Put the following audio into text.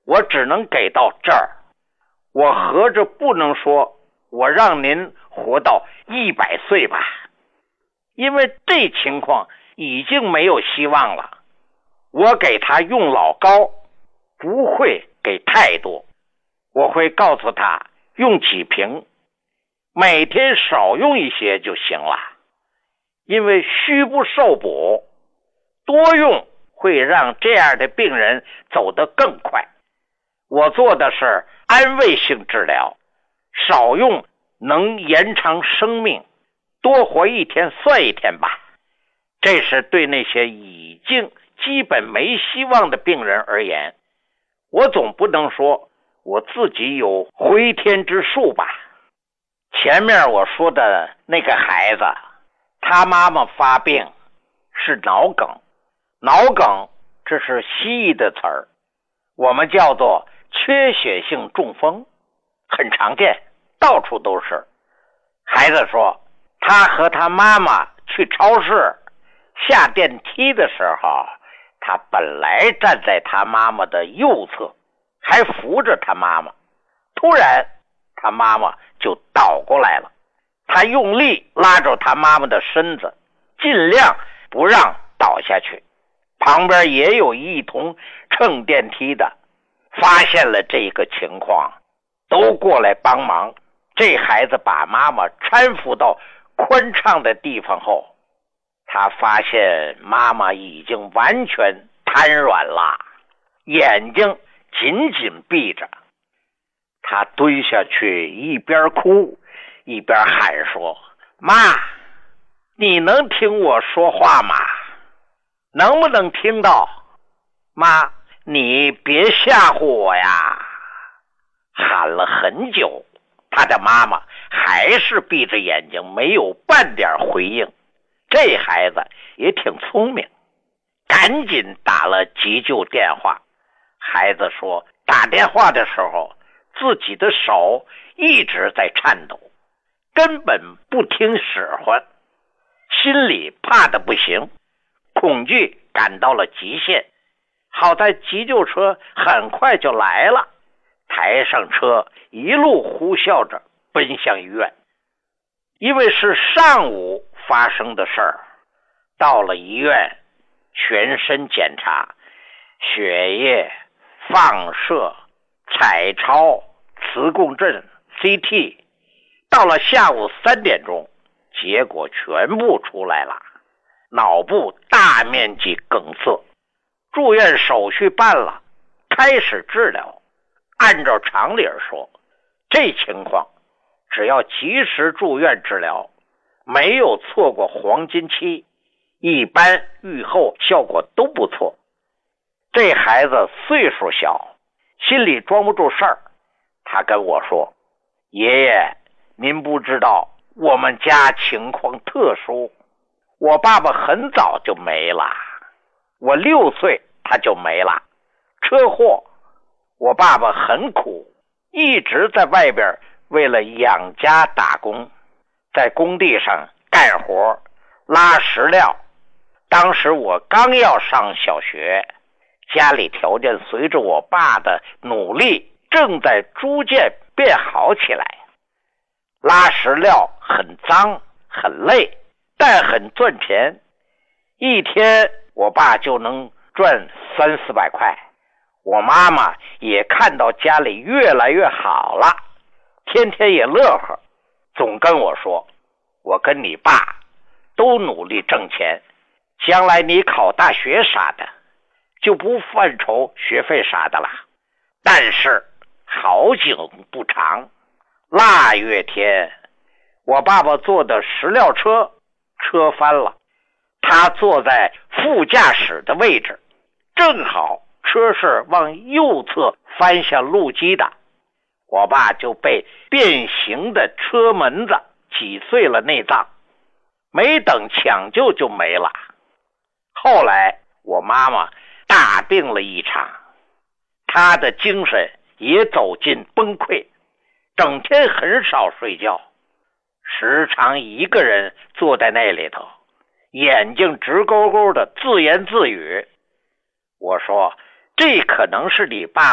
我只能给到这儿。我合着不能说我让您活到100岁吧，因为这情况已经没有希望了。我给他用老膏，不会给太多，我会告诉他用几瓶，每天少用一些就行了。因为虚不受补，多用会让这样的病人走得更快。我做的是安慰性治疗，少用能延长生命，多活1天算1天吧。这是对那些已经基本没希望的病人而言。我总不能说我自己有回天之术吧。前面我说的那个孩子，他妈妈发病是脑梗。脑梗这是西医的词儿，我们叫做缺血性中风，很常见，到处都是。孩子说他和他妈妈去超市，下电梯的时候，他本来站在他妈妈的右侧，还扶着他妈妈，突然他妈妈就倒过来了。他用力拉住他妈妈的身子，尽量不让倒下去。旁边也有一同乘电梯的，发现了这个情况，都过来帮忙。这孩子把妈妈搀扶到宽敞的地方后，他发现妈妈已经完全瘫软了，眼睛紧紧闭着。他蹲下去，一边哭一边喊说：妈，你能听我说话吗？能不能听到？妈，你别吓唬我呀！喊了很久，他的妈妈还是闭着眼睛，没有半点回应。这孩子也挺聪明，赶紧打了急救电话。孩子说打电话的时候，自己的手一直在颤抖，根本不听使唤，心里怕得不行，恐惧赶到了极限。好在急救车很快就来了，抬上车，一路呼啸着奔向医院。因为是上午发生的事儿，到了医院，全身检查，血液、放射、彩超、磁共振、CT， 到了下午3点钟，结果全部出来了，脑部大面积梗塞。住院手续办了，开始治疗。按照常理说，这情况只要及时住院治疗，没有错过黄金期，一般愈后效果都不错。这孩子岁数小，心里装不住事儿，他跟我说：爷爷，您不知道我们家情况特殊，我爸爸很早就没了，我6岁他就没了，车祸。我爸爸很苦，一直在外边为了养家打工，在工地上干活拉石料。当时我刚要上小学，家里条件随着我爸的努力正在逐渐变好起来。拉石料很脏很累，但很赚钱，一天我爸就能赚300-400块。我妈妈也看到家里越来越好了，天天也乐呵，总跟我说：我跟你爸都努力挣钱，将来你考大学啥的就不犯愁学费啥的了。但是好景不长，腊月天，我爸爸坐的石料车翻了，他坐在副驾驶的位置，正好车是往右侧翻向路基的，我爸就被变形的车门子挤碎了内脏，没等抢救就没了。后来我妈妈大病了一场，她的精神也走进崩溃，整天很少睡觉，时常一个人坐在那里头，眼睛直勾勾的自言自语。我说这可能是你爸